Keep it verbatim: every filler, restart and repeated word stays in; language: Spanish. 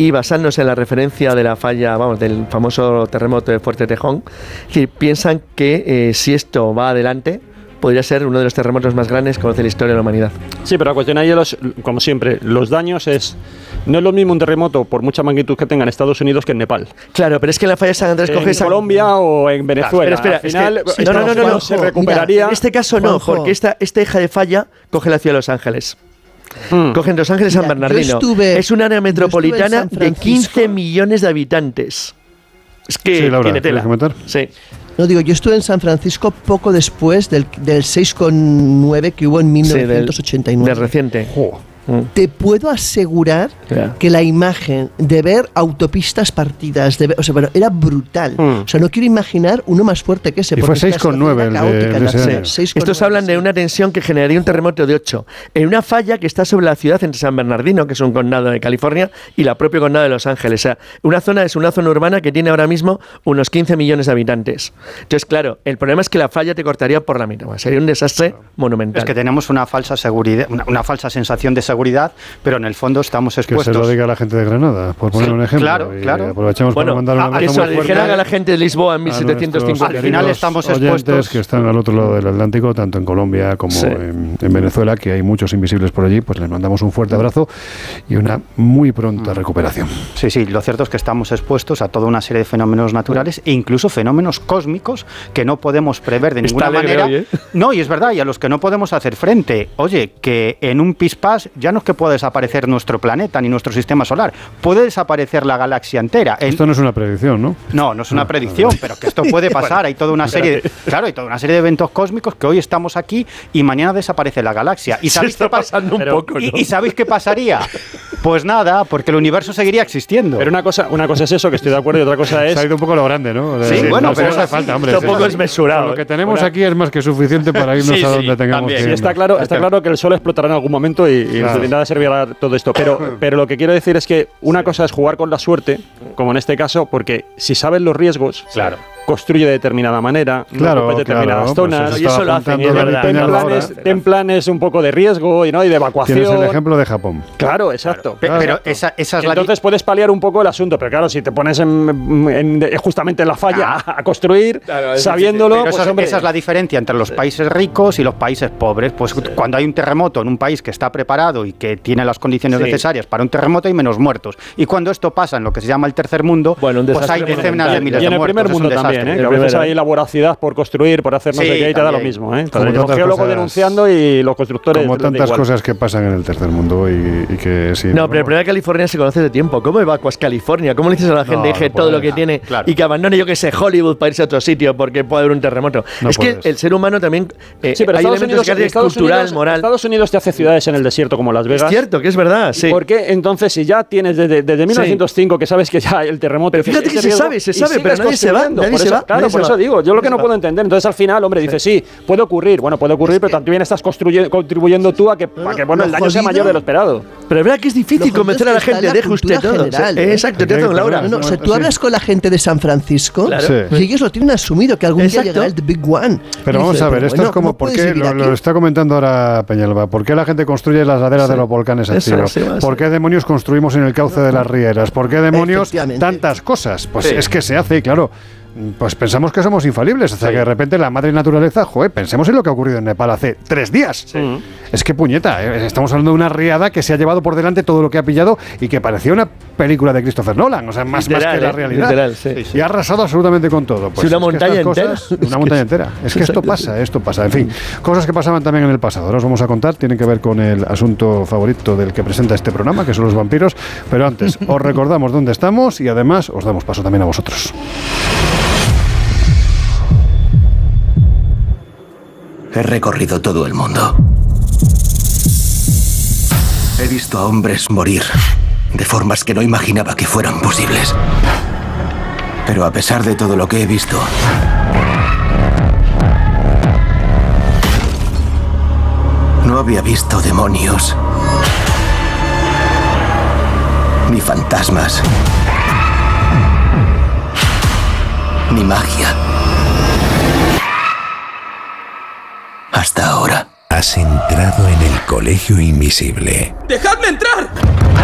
y basándose en la referencia de la falla, vamos, del famoso terremoto de Fuerte Tejón, que piensan que eh, si esto va adelante, podría ser uno de los terremotos más grandes que conoce la historia de la humanidad. Sí, pero la cuestión ahí, los, como siempre, los daños es... No es lo mismo un terremoto, por mucha magnitud que tenga en Estados Unidos, que en Nepal. Claro, pero es que en la falla de San Andrés en coge... En Colombia San... o en Venezuela. Espera, espera, Al final, es que, no, no, no, no, no, se recuperaría... Mira, en este caso no, Juanjo, porque esta, esta hija de falla coge la ciudad de Los Ángeles. Hmm. Cogen Los Ángeles y San Bernardino. Estuve, es un área metropolitana de quince millones de habitantes. Es que sí, Laura, tiene tela. Comentar? Sí. No, digo, yo estuve en San Francisco poco después del, del seis coma nueve que hubo en mil novecientos ochenta y nueve. Sí, del, del reciente. Oh. Te puedo asegurar yeah. que la imagen de ver autopistas partidas, de ver, o sea, bueno, era brutal. Mm. O sea, no quiero imaginar uno más fuerte que ese. Y fue seis coma nueve el de, de ese sí. Estos hablan de una tensión que generaría un terremoto de ocho en una falla que está sobre la ciudad entre San Bernardino, que es un condado de California, y la propia condado de Los Ángeles. O sea, una zona es una zona urbana que tiene ahora mismo unos quince millones de habitantes. Entonces, claro, el problema es que la falla te cortaría por la mitad. Sería un desastre claro. monumental. Es que tenemos una falsa seguridad, una, una falsa sensación de seguridad, pero en el fondo estamos expuestos. Que se lo diga a la gente de Granada, por poner sí, un ejemplo. Claro, claro. Aprovechamos bueno, para mandar una a, eso dijeran a la gente de Lisboa en mil setecientos cincuenta. Al final estamos expuestos. Que están al otro lado del Atlántico, tanto en Colombia como sí. en, en Venezuela, que hay muchos invisibles por allí, pues les mandamos un fuerte abrazo y una muy pronta recuperación. Sí, sí, lo cierto es que estamos expuestos a toda una serie de fenómenos naturales e incluso fenómenos cósmicos que no podemos prever de ninguna manera. Hoy, ¿eh? No, y es verdad, y a los que no podemos hacer frente. Oye, que en un pispás ya no es que pueda desaparecer nuestro planeta ni nuestro sistema solar, puede desaparecer la galaxia entera. El... Esto no es una predicción, ¿no? No, no es una no, predicción, no, no. pero que esto puede pasar. Bueno, hay toda una serie, de, claro, hay toda una serie de eventos cósmicos que hoy estamos aquí y mañana desaparece la galaxia. ¿Y sabéis qué pasando un poco, ¿no? ¿Y, ¿Y sabéis qué pasaría? Pues nada, porque el universo seguiría existiendo. Pero una cosa, una cosa es eso, que estoy de acuerdo, y otra cosa es... Se ha ido un poco lo grande, ¿no? Sí, sí bueno, no, pero eso hace falta, hombre. Tampoco es mesurado. Lo que tenemos bueno. aquí es más que suficiente para irnos sí, a donde sí, tengamos también. que sí, está claro, está claro que el sol explotará en algún momento y, y claro. de nada servirá todo esto. Pero, pero lo que quiero decir es que una sí. cosa es jugar con la suerte, como en este caso, porque si sabes los riesgos, claro. construye de determinada manera, claro, no determinadas claro, zonas, pues y eso lo hacen. Ten planes, ten planes un poco de riesgo y, ¿no? y de evacuación. Tienes el ejemplo de Japón. Claro, exacto. Claro. Pero exacto. Esa, esa es la Entonces puedes paliar un poco el asunto, pero claro, si te pones en, en, en, justamente en la falla ah. a, a construir, claro, sabiéndolo... Pues, esa, esa es la diferencia entre los países ricos y los países pobres. Pues sí. cuando hay un terremoto en un país que está preparado y que tiene las condiciones sí. necesarias para un terremoto, hay menos muertos. Y cuando esto pasa en lo que se llama el tercer mundo, bueno, pues hay decenas de miles de muertos. Y en el primer mundo también, ¿eh? Que a veces hay la voracidad por construir, por hacer no sí, sé qué, y te da lo mismo, ¿eh? Como los geólogos cosas, denunciando y los constructores... Como tantas igual. cosas que pasan en el tercer mundo y, y que sí... No, pero el problema de California se conoce de tiempo. ¿Cómo evacuas California? ¿Cómo le dices a la gente no, dije no todo lo que tiene claro. y que abandone, yo que sé, Hollywood para irse a otro sitio porque puede haber un terremoto? No es puedes. que el ser humano también... Eh, sí, pero hay Estados elementos Unidos, Estados cultural, Unidos, moral... Estados Unidos te hace ciudades en el desierto como Las Vegas. Es cierto, que es verdad, sí. ¿Por qué? Entonces, si ya tienes desde, desde mil novecientos cinco sí. que sabes que ya el terremoto... Pero fíjate que, que se sabe, se sabe, pero nadie se va, nadie se va. Claro, por eso digo, yo lo que no puedo entender. Entonces, al final, hombre, dice, sí, puede ocurrir, bueno, puede ocurrir, pero también estás contribuyendo tú a que, a que bueno, el daño sea mayor de lo esperado. Pero es verdad que es difícil convencer a la gente, deje usted todo. Exacto, te hago Laura. No, o sea, tú hablas con la gente de San Francisco y ellos lo tienen asumido, que algún día llegará el The Big One. Pero vamos a ver, esto es como, ¿por qué lo está comentando ahora Peñalba? ¿Por qué la gente construye las laderas de los volcanes activos? ¿Por qué demonios construimos en el cauce de las rieras? ¿Por qué demonios tantas cosas? Pues es que se hace, y claro, pues pensamos que somos infalibles, hasta sí. que de repente la madre naturaleza, joder, pensemos en lo que ha ocurrido en Nepal hace tres días. Sí. Es que puñeta, ¿eh? Estamos hablando de una riada que se ha llevado por delante todo lo que ha pillado y que parecía una película de Christopher Nolan, o sea, más, literal, más que la realidad. Literal, sí. Y ha arrasado absolutamente con todo. Pues sí, una montaña cosas, entera. Una montaña entera. Es que esto pasa, esto pasa. En fin, cosas que pasaban también en el pasado. Ahora os vamos a contar, tienen que ver con el asunto favorito del que presenta este programa, que son los vampiros. Pero antes, os recordamos dónde estamos y además os damos paso también a vosotros. He recorrido todo el mundo. He visto a hombres morir de formas que no imaginaba que fueran posibles. Pero a pesar de todo lo que he visto, no había visto demonios, ni fantasmas, ni magia. Hasta ahora. Has entrado en el Colegio Invisible. ¡Dejadme entrar!